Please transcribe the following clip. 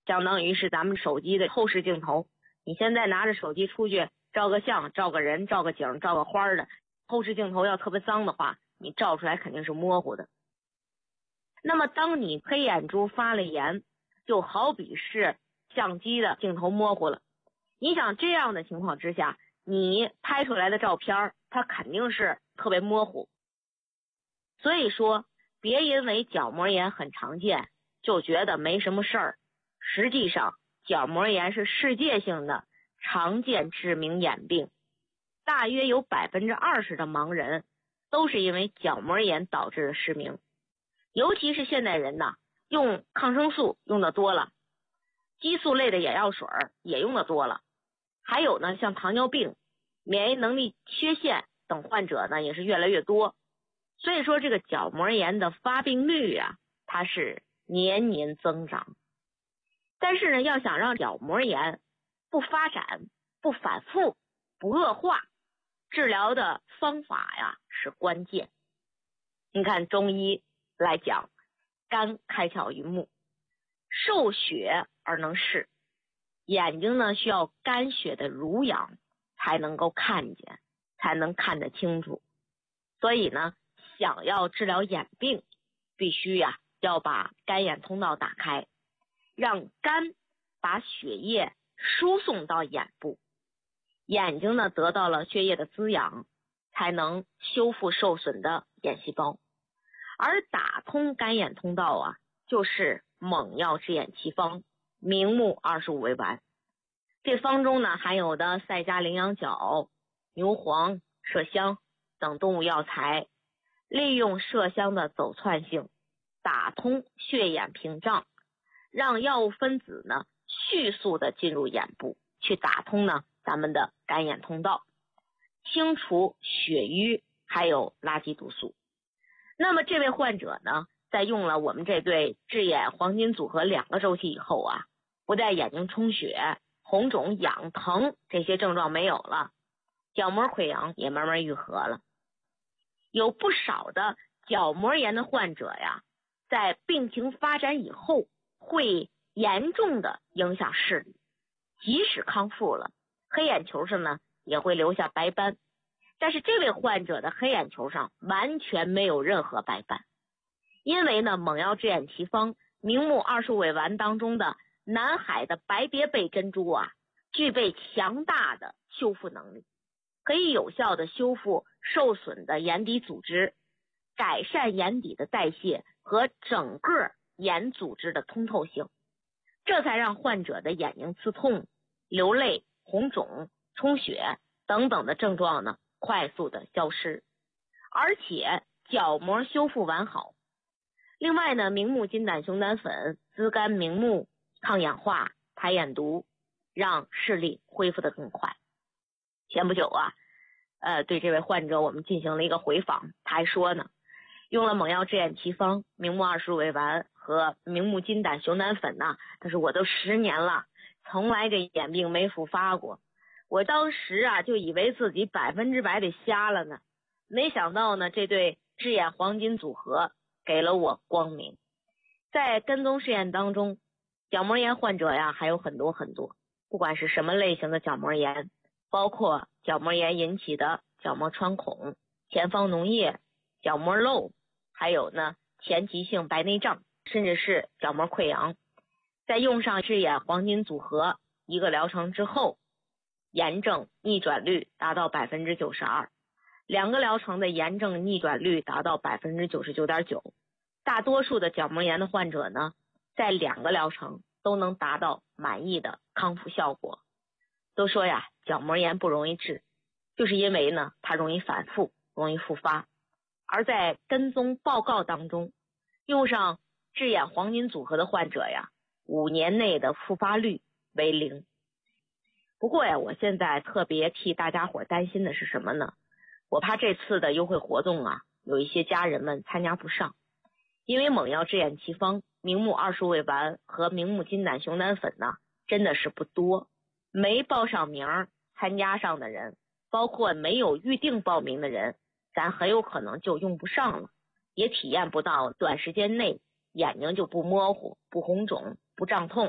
相当于是咱们手机的后视镜头。你现在拿着手机出去照个相、照个人、照个景、照个花的，后视镜头要特别脏的话，你照出来肯定是模糊的。那么当你黑眼珠发了炎，就好比是相机的镜头模糊了。你想这样的情况之下，你拍出来的照片它肯定是特别模糊。所以说别因为角膜炎很常见就觉得没什么事儿，实际上角膜炎是世界性的常见致命眼病，大约有 20% 的盲人都是因为角膜炎导致的失明。尤其是现代人用抗生素用的多了，激素类的眼药水也用的多了，还有呢像糖尿病、免疫能力缺陷等患者呢也是越来越多。所以说这个角膜炎的发病率它是年年增长。但是呢，要想让角膜炎不发展、不反复、不恶化，治疗的方法是关键。你看中医来讲，肝开窍于目，受血而能视，眼睛呢需要肝血的濡养才能够看见，才能看得清楚。所以呢，想要治疗眼病，必须要把肝眼通道打开，让肝把血液输送到眼部，眼睛呢得到了血液的滋养，才能修复受损的眼细胞。而打通肝眼通道就是猛药治眼奇方明目25味丸。这方中呢含有的赛迦羚羊角、牛黄、麝香等动物药材，利用麝香的走窜性，打通血眼屏障，让药物分子呢迅速的进入眼部，去打通呢咱们的肝眼通道，清除血瘀还有垃圾毒素。那么这位患者呢，在用了我们这对治眼黄金组合2个周期以后不但眼睛充血、红肿、痒疼这些症状没有了，角膜溃疡也慢慢愈合了。有不少的角膜炎的患者在病情发展以后会严重的影响视力，即使康复了，黑眼球上呢也会留下白斑。但是这位患者的黑眼球上完全没有任何白斑，因为呢猛药治眼奇方明目25味丸当中的南海的白蝶贝珍珠具备强大的修复能力，可以有效的修复受损的眼底组织，改善眼底的代谢和整个眼组织的通透性，这才让患者的眼睛刺痛、流泪、红肿、充血等等的症状呢快速的消失，而且角膜修复完好。另外呢，明目金胆熊胆粉滋肝明目、抗氧化、排眼毒，让视力恢复得更快。前不久对这位患者我们进行了一个回访，他还说呢，用了猛药治眼奇方明目25味丸和明目金胆熊胆粉但是我都10年了，从来这眼病没复发过。我当时就以为自己100%得瞎了呢，没想到呢这对治眼黄金组合给了我光明。在跟踪试验当中，角膜炎患者还有很多，不管是什么类型的角膜炎，包括角膜炎引起的角膜穿孔、前方脓液、角膜漏，还有呢前急性白内障，甚至是角膜溃疡。在用上治眼黄金组合1个疗程之后，炎症逆转率达到 92%， 2个疗程的炎症逆转率达到 99.9%。 大多数的角膜炎的患者呢，在2个疗程都能达到满意的康复效果。都说角膜炎不容易治，就是因为呢它容易反复，容易复发。而在跟踪报告当中，用上治眼黄金组合的患者5年内的复发率为0。不过我现在特别替大家伙担心的是什么呢？我怕这次的优惠活动有一些家人们参加不上，因为猛药治眼奇方明目25味丸和明目金胆熊胆粉真的是不多，没报上名参加上的人，包括没有预定报名的人，咱很有可能就用不上了，也体验不到短时间内眼睛就不模糊、不红肿、不胀痛。